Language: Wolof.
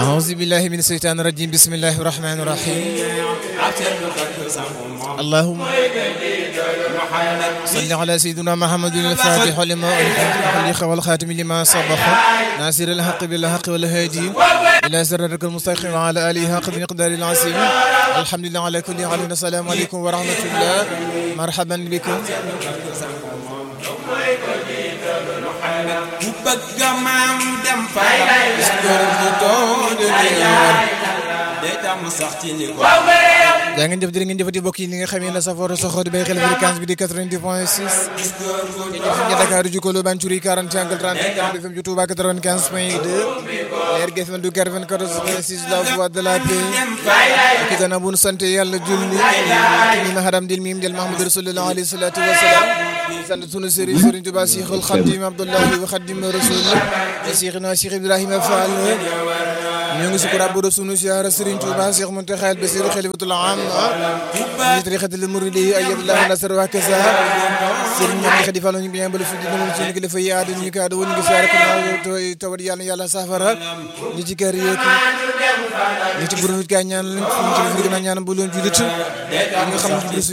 أعوذ بالله من الشيطان الرجيم بسم الله الرحمن الرحيم اللهم صل على سيدنا محمد الفاتح لما أغلق والخاتم لما سبق ناصر الحق بالحق والهادي إلى صراطك المستقيم وعلى آله حق مقدار العظيم الحمد لله على كل حال السلام عليكم ورحمة الله مرحبا بكم jaa ngeen jëf jërë ngeen jëfati mbokk yi li nga xam ne la safara soxo di bay xel fréquence bi di 90.6 ci Dakar ju ko lo Banchuri 40 angle 30 Canal FM ju Touba 95.2 RGFM du 94.6 la voix de la paix ki dana bu nu sant yàlla julli ni mahadam dil mim del Muhammad sallallahu alayhi salatu wa salam sant sunu Serigne Touba Cheikhul Khadim Abdullahi wa Khadim Rasul Cheikhna Cheikh Ibrahima Fall ñu ngi sukura bu sunu ziara Serigne Touba Cheikh Mountakha Bassirou Khalifatul Am ni tarixatul muridi ayyadallahu nasr wa kaza Serigne Mame Khady Fall ñu bien ba fi di ñu ci kilifa yi aadu ñu ka do ñu ngi ziara ko tawat yàlla safara ñi ci kër yi ñi ci buru ka ñaan ñu ci gëna ñaan bu loon julit nga xam